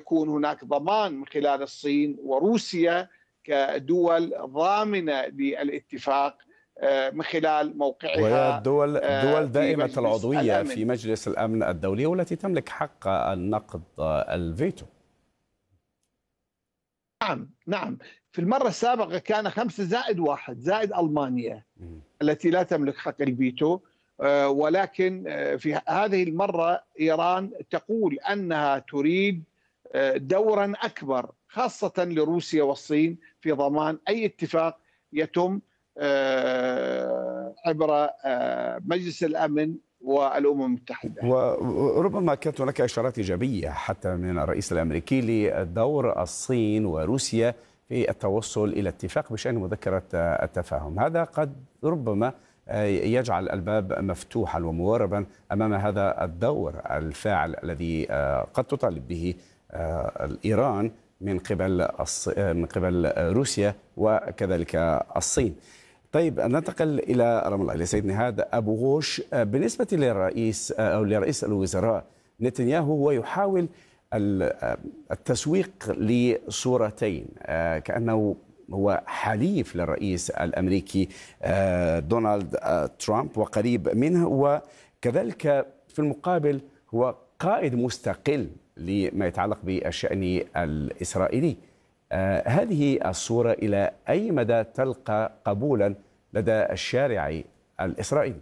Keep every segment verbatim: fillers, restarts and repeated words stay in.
يكون هناك ضمان من خلال الصين وروسيا كدول ضامنة للاتفاق من خلال موقعها. وهي الدول الدول دائمة العضوية الأمن. في مجلس الأمن الدولي والتي تملك حق النقض الفيتو. نعم نعم في المرة السابقة كان خمسة زائد واحد زائد ألمانيا التي لا تملك حق الفيتو، ولكن في هذه المرة إيران تقول أنها تريد دورا أكبر خاصة لروسيا والصين في ضمان أي اتفاق يتم عبر مجلس الأمن والأمم المتحدة. وربما كانت هناك إشارات إيجابية حتى من الرئيس الأمريكي لدور الصين وروسيا في التوصل إلى اتفاق بشأن مذكرة التفاهم. هذا قد ربما يجعل الباب مفتوحا وموربا أمام هذا الدور الفاعل الذي قد تطالب به إيران من قبل من قبل روسيا وكذلك الصين. طيب ننتقل إلى رام الله، لسيد نهاد أبو غوش. بالنسبة للرئيس أو لرئيس الوزراء نتنياهو هو يحاول التسويق لصورتين، كأنه هو حليف للرئيس الأمريكي دونالد ترامب وقريب منه، وكذلك في المقابل هو قائد مستقل لما يتعلق بالشأن الإسرائيلي. آه هذه الصورة إلى أي مدى تلقى قبولا لدى الشارع الإسرائيلي؟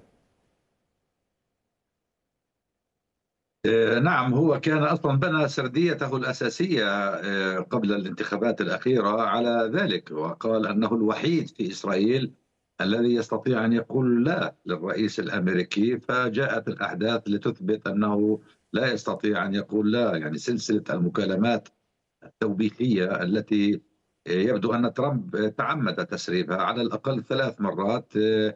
نعم، هو كان أصلا بنى سرديته الأساسية قبل الانتخابات الأخيرة على ذلك، وقال أنه الوحيد في إسرائيل الذي يستطيع أن يقول لا للرئيس الأمريكي، فجاءت الأحداث لتثبت أنه لا يستطيع أن يقول لا. يعني سلسلة المكالمات التوبيخية التي يبدو أن ترامب تعمد تسريبها على الأقل ثلاث مرات.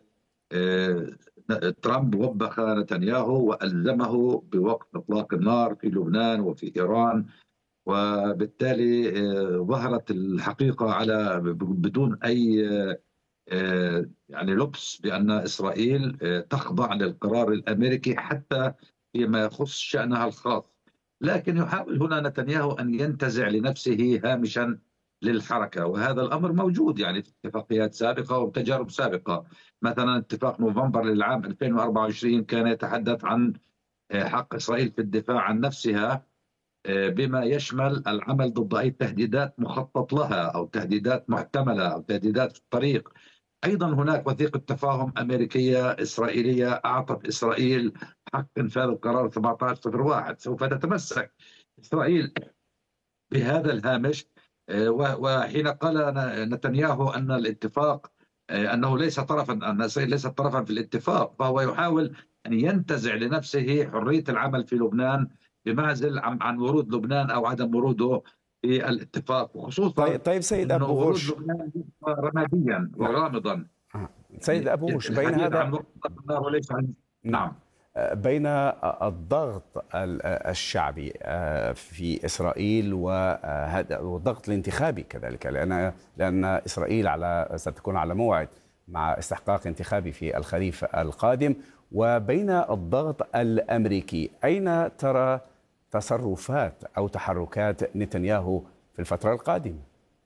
ترامب وبخ نتنياهو وألزمه بوقف إطلاق النار في لبنان وفي إيران، وبالتالي ظهرت الحقيقة على بدون أي يعني لبس بأن إسرائيل تخضع للقرار الأمريكي حتى فيما يخص شأنها الخاص. لكن يحاول هنا نتنياهو أن ينتزع لنفسه هامشا للحركة، وهذا الأمر موجود يعني في اتفاقيات سابقة وتجارب سابقة. مثلا اتفاق نوفمبر للعام ألفين وأربعة وعشرين كان يتحدث عن حق إسرائيل في الدفاع عن نفسها بما يشمل العمل ضد أي تهديدات مخطط لها أو تهديدات محتملة أو تهديدات في الطريق. أيضا هناك وثيقة تفاهم أمريكية إسرائيلية أعطت إسرائيل حق إنفاذ القرار سبعة عشر صفر واحد. سوف تتمسك إسرائيل بهذا الهامش، وحين قال نتنياهو أن الاتفاق أنه ليس طرفا أن إسرائيل ليست طرفا في الاتفاق، فهو يحاول أن ينتزع لنفسه حرية العمل في لبنان بمعزل عن ورود لبنان أو عدم وروده في الاتفاق، وخصوصا طيب, طيب سيد أبو غوش رماديا وغامضا. سيد أبو غوش بين هذا نعم بين الضغط الشعبي في إسرائيل والضغط الانتخابي كذلك، لأن لأن إسرائيل على ستكون على موعد مع استحقاق انتخابي في الخريف القادم، وبين الضغط الأمريكي، أين ترى تصرفات أو تحركات نتنياهو في الفترة القادمة؟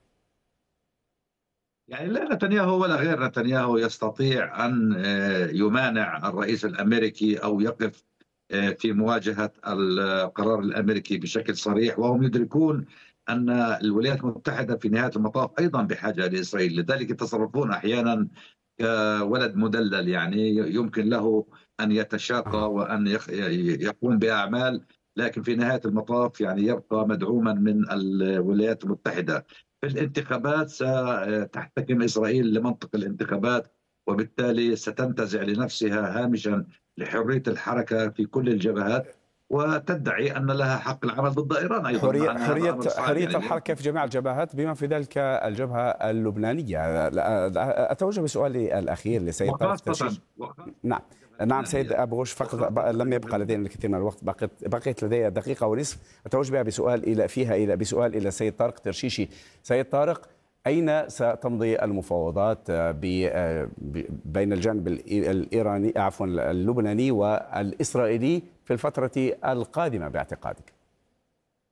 يعني لا نتنياهو ولا غير نتنياهو يستطيع أن يمانع الرئيس الأمريكي أو يقف في مواجهة القرار الأمريكي بشكل صريح، وهم يدركون أن الولايات المتحدة في نهاية المطاف أيضا بحاجة لإسرائيل، لذلك يتصرفون أحيانا كولد مدلل، يعني يمكن له أن يتشاقى وأن يقوم بأعمال، لكن في نهاية المطاف يعني يبقى مدعوما من الولايات المتحدة. في الانتخابات ستحتكم إسرائيل لمنطق الانتخابات، وبالتالي ستنتزع لنفسها هامشا لحرية الحركة في كل الجبهات، وتدعي أن لها حق العمل ضد إيران أيضا. حرية, حرية, حرية يعني الحركة في جميع الجبهات بما في ذلك الجبهة اللبنانية. أتوجه بسؤالي الأخير لسيد طارق ترشيش. نعم نعم سيد أبو غوش، فقط لم يبقى لدينا الكثير من الوقت، بقيت بقيت لدي دقيقة ونصف أتوجه بها بسؤال إلى فيها إلى بسؤال إلى السيد طارق ترشيشي. سيد طارق، أين ستمضي المفاوضات بين الجانب الإيراني عفوا اللبناني والإسرائيلي في الفترة القادمة باعتقادك؟